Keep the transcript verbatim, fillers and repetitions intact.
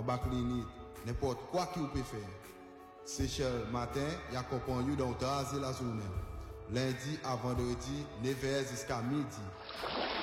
baclinite, n'importe quoi qui vous peut faire. Seychelles matin, il accompagne vous dans le la journée. Lundi à vendredi, neuf heures jusqu'à midi.